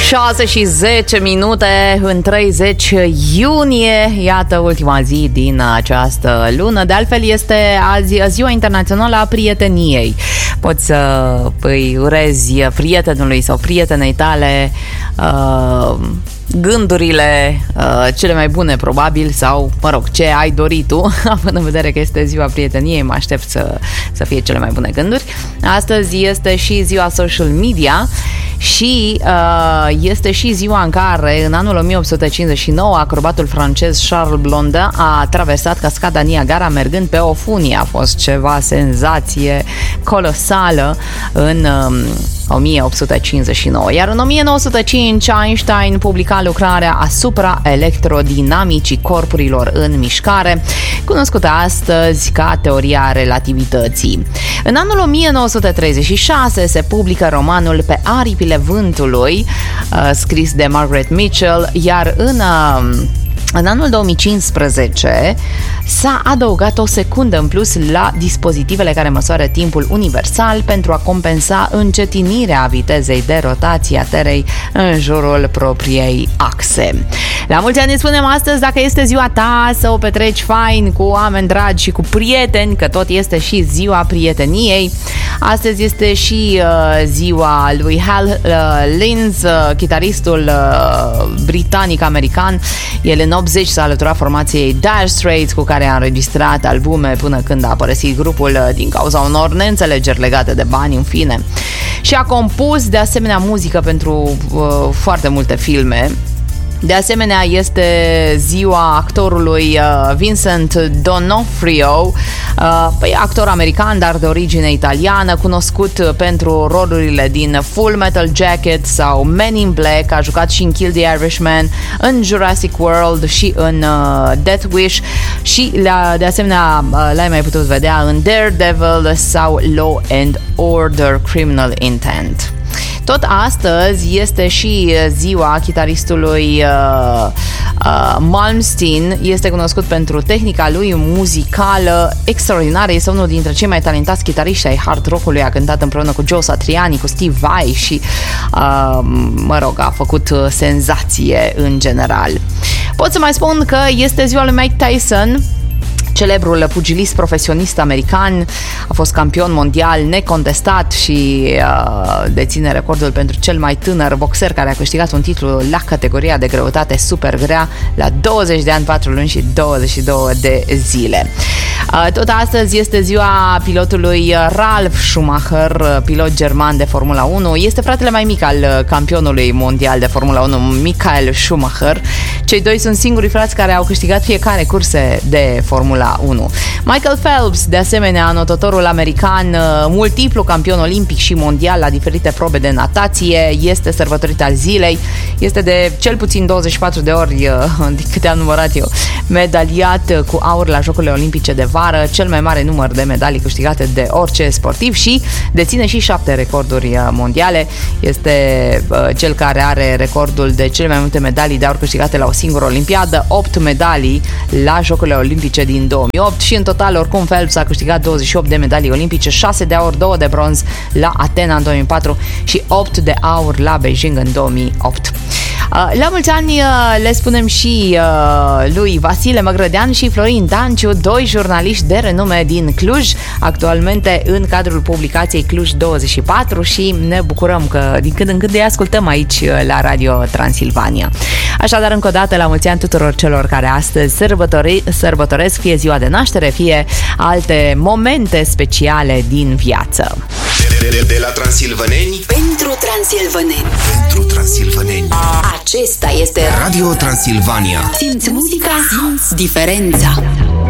6 și 10 minute în 30 iunie, iată ultima zi din această lună. De altfel este azi Ziua Internațională a Prieteniei. Poți să îi urezi prietenului sau prietenei tale gândurile cele mai bune probabil, sau mă rog, ce ai dorit tu, având în vedere că este Ziua Prieteniei, mă aștept să fie cele mai bune gânduri. Astăzi este și Ziua Social Media și este și ziua în care în anul 1859 acrobatul francez Charles Blondin a traversat cascada Niagara mergând pe o funie. A fost ceva senzație colosală în 1859. Iar în 1905 Einstein publica lucrarea asupra electrodinamicii corpurilor în mișcare, cunoscută astăzi ca teoria relativității. În anul 1936 se publică romanul Pe aripile vântului, scris de Margaret Mitchell, iar în anul 2015 s-a adăugat o secundă în plus la dispozitivele care măsoară timpul universal pentru a compensa încetinirea vitezei de rotație a Terei în jurul propriei axe. La mulți ani spunem astăzi, dacă este ziua ta, să o petreci fain cu oameni dragi și cu prieteni, că tot este și ziua prieteniei. Astăzi este și ziua lui Hal Linz, chitaristul britanic-american. El în 80 s-a alăturat formației Dire Straits, cu care a înregistrat albume până când a părăsit grupul din cauza unor neînțelegeri legate de bani, în fine. Și a compus de asemenea muzică pentru foarte multe filme. De asemenea, este ziua actorului Vincent D'Onofrio, actor american, dar de origine italiană, cunoscut pentru rolurile din Full Metal Jacket sau Men in Black. A jucat și în Kill the Irishman, în Jurassic World și în Death Wish și de asemenea l-ai mai putut vedea în Daredevil sau Law and Order Criminal Intent. Tot astăzi este și ziua chitaristului Malmsteen. Este cunoscut pentru tehnica lui muzicală extraordinară. Este unul dintre cei mai talentați chitariști ai hard rock-ului. A cântat împreună cu Joe Satriani, cu Steve Vai și a făcut senzație în general. Pot să mai spun că este ziua lui Mike Tyson, celebrul pugilist profesionist american. A fost campion mondial necontestat și deține recordul pentru cel mai tânăr boxer care a câștigat un titlu la categoria de greutate super grea la 20 de ani, 4 luni și 22 de zile. Tot astăzi este ziua pilotului Ralf Schumacher, pilot german de Formula 1. Este fratele mai mic al campionului mondial de Formula 1, Michael Schumacher. Cei doi sunt singurii frați care au câștigat fiecare curse de Formula 1. Michael Phelps, de asemenea, notătorul american, multiplu campion olimpic și mondial la diferite probe de natație, este sărbătorit al zilei. Este de cel puțin 24 de ori, din câte am numărat eu, medaliat cu aur la Jocurile Olimpice de vară, cel mai mare număr de medalii câștigate de orice sportiv și deține și 7 recorduri mondiale. Este cel care are recordul de cele mai multe medalii de aur câștigate la o singură olimpiadă, 8 medalii la Jocurile Olimpice din 2008 și în total, oricum, Phelps a câștigat 28 de medalii olimpice, 6 de aur, 2 de bronz la Atena în 2004 și 8 de aur la Beijing în 2008. La mulți ani le spunem și lui Vasile Măgrădean și Florin Danciu, doi jurnaliști de renume din Cluj, actualmente în cadrul publicației Cluj 24, și ne bucurăm că din când în când îi ascultăm aici la Radio Transilvania. Așadar, încă o dată, la mulți ani tuturor celor care astăzi sărbătoresc fie ziua de naștere, fie alte momente speciale din viață. De la transilvăneni pentru transilvăneni. Pentru transilvăneni. Acesta este Radio Transilvania. Simți muzica, simți diferența.